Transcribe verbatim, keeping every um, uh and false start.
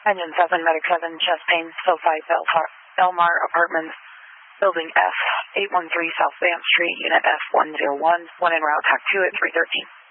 Engine seven, Medic seven, chest pain, SoFi, Belfar, Elmar Apartments, Building F, eight one three South Banff Street, Unit F one zero one, one en route, T A C two at three thirteen.